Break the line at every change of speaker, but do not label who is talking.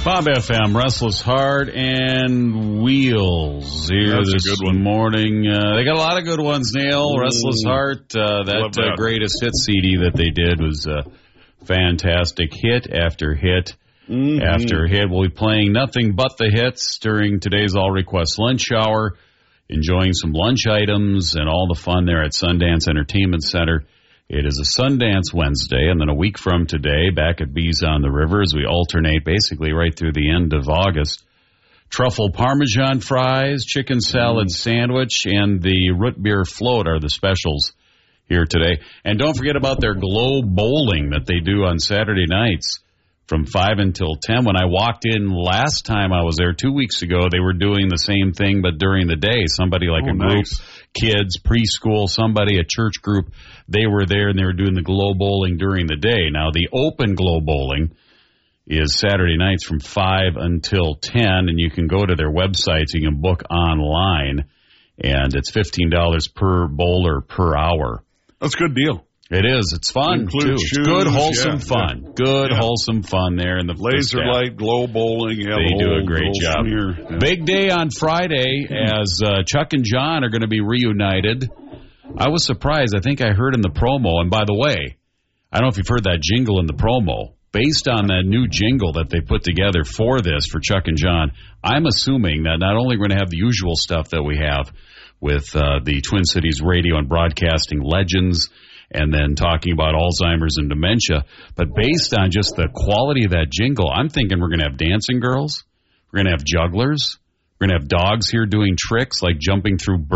Bob FM, Restless Heart and Wheels here this morning. They got a lot of good ones, Neil. Restless Heart, that greatest hit CD that they did was fantastic. Hit after hit after hit. We'll be playing nothing but the hits during today's All Request Lunch Hour, enjoying some lunch items and all the fun there at Sundance Entertainment Center. It is a Sundance Wednesday, and then a week from today, back at Bees on the River, as we alternate basically right through the end of August. Truffle Parmesan fries, chicken salad sandwich, and the root beer float are the specials here today. And don't forget about their Glow Bowling that they do on Saturday nights from 5 until 10. When I walked in last time I was there 2 weeks ago, they were doing the same thing, but during the day. Somebody like a group, kids, preschool, somebody, a church group, they were there and they were doing the Glow Bowling during the day. Now, the open Glow Bowling is Saturday nights from 5 until 10, and you can go to their website so you can book online, and it's $15 per bowler per hour.
That's a good deal.
It is. It's fun, too. It's good, wholesome fun.
Yeah.
Good, wholesome fun there. In the
laser light, glow bowling.
They do a great job.
Yeah.
Big day on Friday as Chuck and John are going to be reunited. I was surprised. I think I heard in the promo, and by the way, I don't know if you've heard that jingle in the promo. Based on that new jingle that they put together for this, for Chuck and John, I'm assuming that not only we're going to have the usual stuff that we have with the Twin Cities radio and broadcasting legends, and then talking about Alzheimer's and dementia. But based on just the quality of that jingle, I'm thinking we're going to have dancing girls. We're going to have jugglers. We're going to have dogs here doing tricks like jumping through